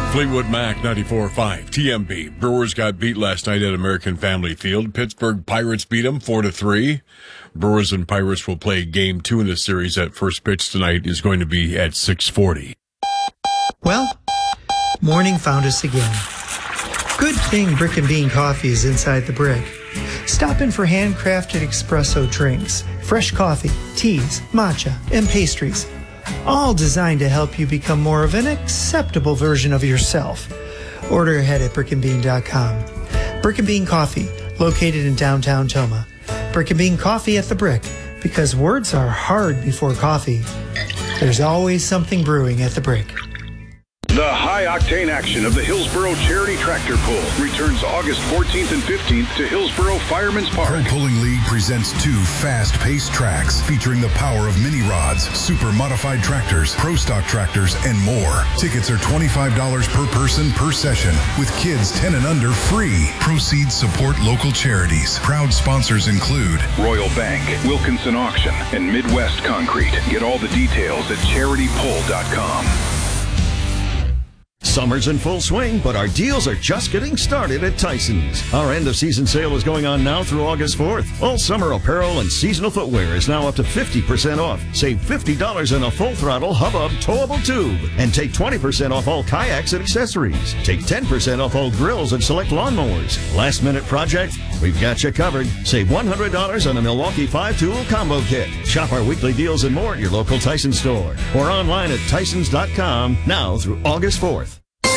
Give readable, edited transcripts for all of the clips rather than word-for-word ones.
Fleetwood Mac 94.5 TMB. Brewers got beat last night at American Family Field. Pittsburgh Pirates beat them 4-3. Brewers and Pirates will play game 2 in the series. At first pitch tonight is going to be at 6:40. Well, morning found us again. Good thing Brick and Bean Coffee is inside the Brick. Stop in for handcrafted espresso drinks, fresh coffee, teas, matcha, and pastries. All designed to help you become more of an acceptable version of yourself. Order ahead at brickandbean.com. Brick and Bean Coffee, located in downtown Toma. Brick and Bean Coffee at the Brick, because words are hard before coffee. There's always something brewing at the Brick. The high-octane action of the Hillsboro Charity Tractor Pull returns August 14th and 15th to Hillsboro Fireman's Park. Pro Pulling League presents 2 fast-paced tracks featuring the power of mini rods, super modified tractors, pro stock tractors, and more. Tickets are $25 per person per session, with kids 10 and under free. Proceeds support local charities. Proud sponsors include Royal Bank, Wilkinson Auction, and Midwest Concrete. Get all the details at charitypull.com. Summer's in full swing, but our deals are just getting started at Tyson's. Our end-of-season sale is going on now through August 4th. All summer apparel and seasonal footwear is now up to 50% off. Save $50 on a full-throttle Hubbub towable tube. And take 20% off all kayaks and accessories. Take 10% off all grills and select lawnmowers. Last-minute project? We've got you covered. Save $100 on a Milwaukee 5-tool combo kit. Shop our weekly deals and more at your local Tyson store. Or online at Tysons.com now through August 4th.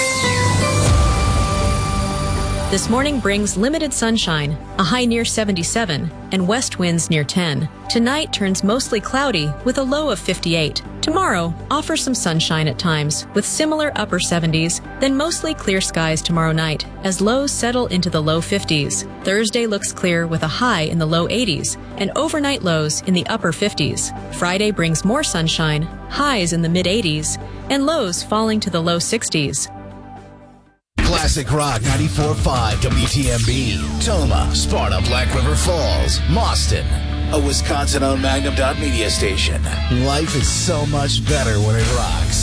This morning brings limited sunshine, a high near 77, and west winds near 10. Tonight turns mostly cloudy with a low of 58. Tomorrow offers some sunshine at times with similar upper 70s, then mostly clear skies tomorrow night as lows settle into the low 50s. Thursday looks clear with a high in the low 80s and overnight lows in the upper 50s. Friday brings more sunshine, highs in the mid 80s, and lows falling to the low 60s. Classic Rock 94.5 WTMB. Toma, Sparta, Black River Falls, Mauston. A Wisconsin-owned Magnum Media station. Life is so much better when it rocks.